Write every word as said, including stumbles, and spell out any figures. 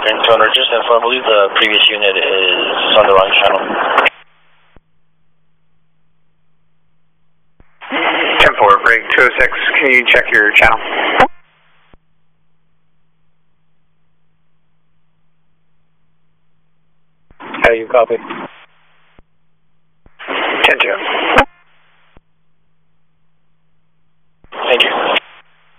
Green Toner, just info, I believe the previous unit is on the wrong channel. ten four, break two oh six, can you check your channel? How do you copy? ten two.